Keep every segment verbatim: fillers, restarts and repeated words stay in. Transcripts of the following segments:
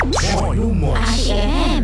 Moi Humor Asyik F M.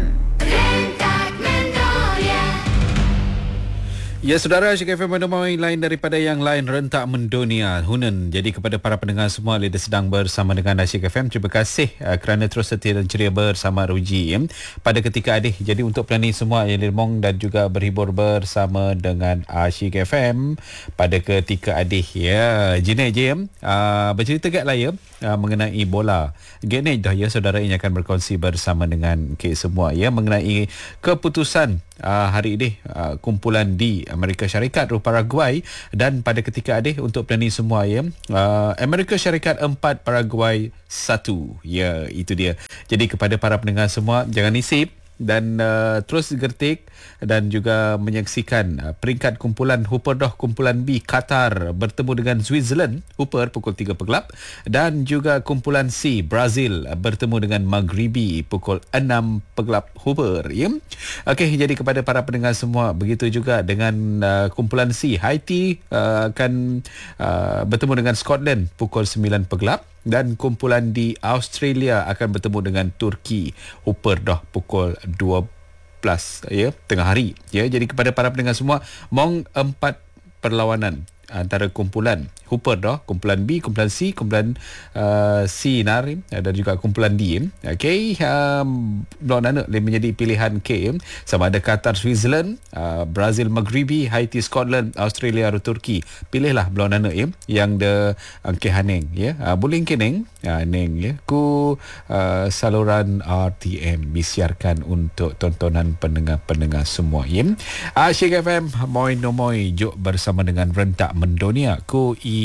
Ya, saudara, Asyik F M menemui lain daripada yang lain, rentak mendunia. Hunan. Jadi kepada para pendengar semua, Anda sedang bersama dengan Asyik F M. Terima kasih uh, kerana terus setia dan ceria bersama Ruji ya, pada ketika adik. Jadi untuk pelani semua yang diremong dan juga berhibur bersama dengan Asyik F M pada ketika adik ya. Jinak je uh, bercerita kat layar uh, mengenai bola. Gini dah ya, saudara yang akan berkongsi bersama dengan kita semua ya mengenai keputusan uh, hari ini uh, kumpulan di Amerika Syarikat Paraguay, dan pada ketika adik untuk pelani semua ya, uh, Amerika Syarikat empat Paraguay satu ya, itu dia. Jadi kepada para pendengar semua, jangan nisip dan uh, terus gertik dan juga menyaksikan uh, peringkat kumpulan Hooper Doh kumpulan B Qatar bertemu dengan Switzerland Hooper pukul tiga pegelap, dan juga kumpulan C Brazil uh, bertemu dengan Maghribi pukul enam pegelap Hooper ya. Okey, jadi kepada para pendengar semua, begitu juga dengan uh, kumpulan C Haiti uh, akan uh, bertemu dengan Scotland pukul sembilan pegelap, dan kumpulan di Australia akan bertemu dengan Turki Hooper Doh pukul dua belas ya, tengah hari ya. Jadi kepada para pendengar semua, mong empat perlawanan antara kumpulan Hooper Doh, kumpulan B, kumpulan C, kumpulan uh, C Nari dan juga kumpulan D. Okey, um, blok mana boleh menjadi pilihan K, sama ada Qatar Switzerland, uh, Brazil Maghribi, Haiti Scotland, Australia atau Turki. Pilihlah blok mana ya yang de angke haneng ya. Uh, boleh keneng uh, neng ya ku uh, saluran R T M disiarkan untuk tontonan pendengar-pendengar semua ya. Asyik F M moi no moi jok bersama dengan rentak mendunia ku i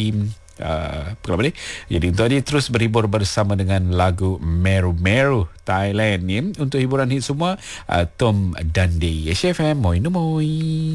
Uh, apa ni? Jadi untuk ini terus berhibur bersama dengan lagu Meru Meru Thailand ni untuk hiburan hit semua, uh, Tom Dundee. F M moi no moi.